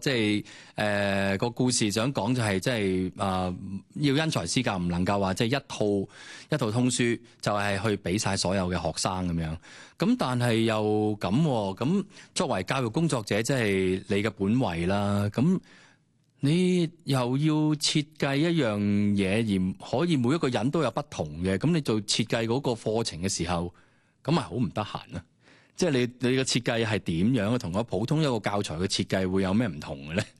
即係個故事想講就係即係要因材施教，唔能夠話即係一套通書就係去俾晒所有嘅學生咁樣。咁但係又咁作為教育工作者，即係你嘅本位啦。咁你又要設計一樣嘢，而可以每一個人都有不同嘅。咁你做設計嗰個課程嘅時候，咁係好唔得閒啊！即係你嘅設計係點樣？同個普通一個教材嘅設計會有咩唔同嘅咧？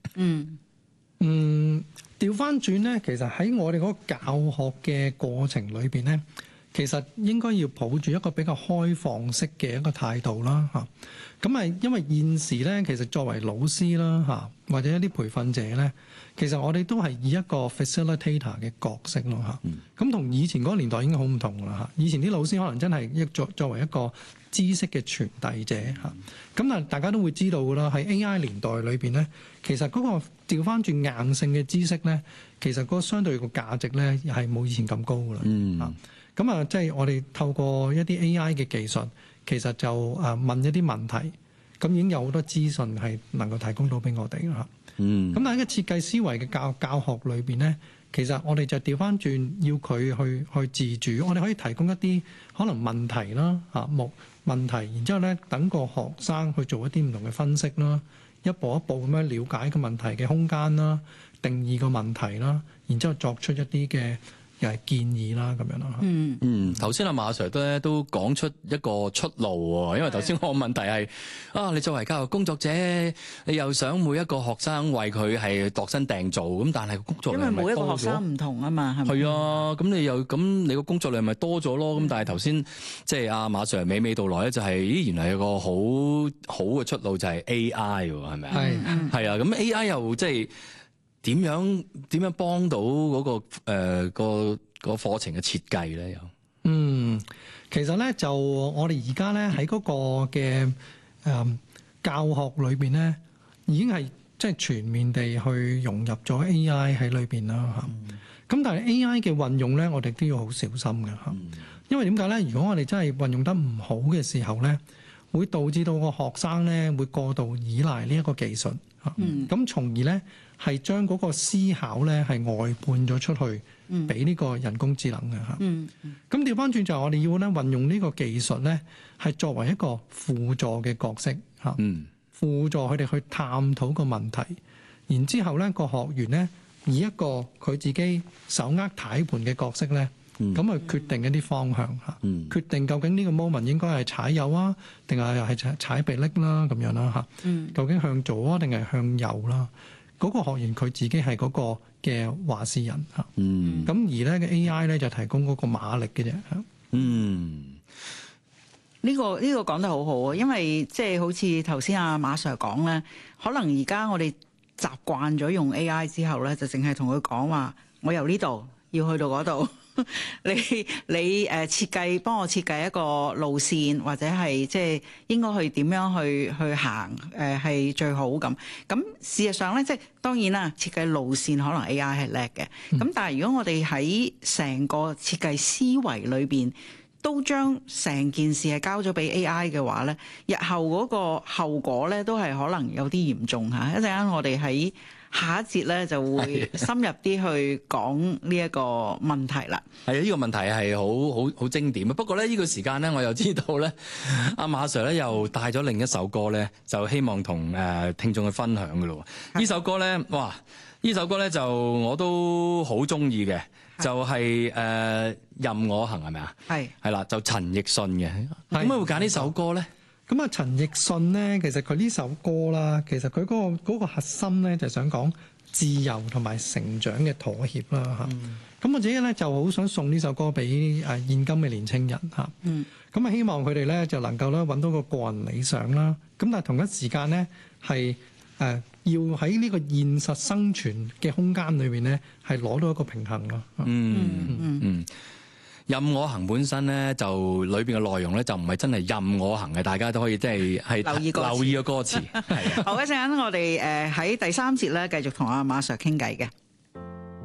調翻轉咧，其實喺我哋嗰個教學嘅過程裏邊咧，其實應該要抱住一個比較開放式嘅一個態度啦，嚇。咁係因為現時咧，其實作為老師啦，嚇，或者一啲培訓者咧，其實我哋都係以一個 facilitator 嘅角色咯，嚇。咁同以前嗰個年代已經好唔同啦，嚇。以前啲老師可能真係作為一個知識嘅傳遞者，嚇。咁但係大家都會知道㗎啦，喺 AI 年代裏邊咧，其實嗰個調翻轉硬性嘅知識咧，其實嗰個相對個價值咧係冇以前咁高㗎啦，咁啊，即係我哋透過一啲 AI 嘅技術，其實就問一啲問題，咁已經有好多資訊係能夠提供到俾我哋啦。咁但係喺個設計思維嘅教學裏邊咧，其實我哋就調翻轉，要佢去自主。我哋可以提供一啲可能問題啦，問題，然之後咧等個學生去做一啲唔同嘅分析啦，一步一步咁樣了解個問題嘅空間啦，定義個問題啦，然之後作出一啲嘅建議啦，咁樣咯。 頭先阿馬 Sir 都講出一個出路喎，因為頭先我問題係你作為教育工作者，你又想每一個學生為佢係度身訂造，咁但係工作量咪多咗？因為每一個學生唔同啊嘛，係咪？係啊，咁你個工作量咪多咗咯？咁但係頭先即係阿馬 Sir 娓娓道來咧，就係原來有個好嘅出路就係 AI 喎，係咪啊？係啊，咁 AI 又即係。點樣幫到嗰個課程嘅設計咧？又其實咧就我哋而家咧喺嗰個嘅教學裏邊咧，已經係即係全面地去融入咗 AI 喺裏邊啦嚇。咁但係 AI 嘅運用咧，我哋都要好小心嘅嚇。因為點解咧？如果我哋真係運用得唔好嘅時候咧，會導致到個學生咧會過度依賴呢一個技術嚇。咁從而咧，係將嗰個思考咧係外判咗出去，俾呢個人工智能嘅嚇。咁調翻轉就係我哋要咧運用呢個技術咧，係作為一個輔助嘅角色嚇，輔助佢哋去探討個問題。然之後咧個學員咧以一個佢自己手握軚盤嘅角色咧，咁去決定一啲方向嚇，決定究竟呢個 moment 應該係踩右啊，定係踩避拎啦咁樣啦嚇。究竟向左啊定係向右啦？嗰個學員佢自己係嗰個嘅話事人嚇，咁而咧嘅 AI 咧就提供嗰個馬力嘅啫嚇。 呢個講得好好啊，因為即係好似頭先阿馬 Sir 講咧，可能而家我哋習慣咗用 AI 之後咧，就淨係同佢講話，我由呢度要去到嗰度。你設計幫我設計一個路線，或者係即係應該去點樣去行係最好咁。咁事實上咧，即係當然啦，設計路線可能 AI 係叻嘅。咁但係如果我哋喺成個設計思維裏邊都將成件事係交咗俾 AI 嘅話咧，日後嗰個後果咧都係可能有啲嚴重嚇。一陣間我哋喺下一節咧就會深入啲去講呢一個問題啦。 係啊，呢個問題係好經典。不過咧，呢個時間咧，我又知道咧，阿馬 Sir 咧又帶咗另一首歌咧，就希望同聽眾去分享嘅咯。呢首歌咧，哇！呢首歌咧就我都好中意嘅，就係任我行係咪啊？係啦，就陳奕迅嘅。點解會揀呢首歌咧？ 咁啊，陳奕迅咧，其實佢呢首歌啦，其實佢嗰個核心咧，就係想講自由同埋成長嘅妥協啦嚇。咁我自己咧就好想送呢首歌俾現今嘅年青人嚇。咁啊，希望佢哋咧就能夠咧揾到個人理想啦。咁但係同一時間咧係要喺呢個現實生存嘅空間裏邊咧係攞到一個平衡咯。 任我行本身咧，就裏邊嘅內容咧，就唔係真係任我行嘅，大家都可以即係留意個歌詞。係啊， 好，一陣間我哋喺第三節咧，繼續同阿馬 Sir 傾偈嘅。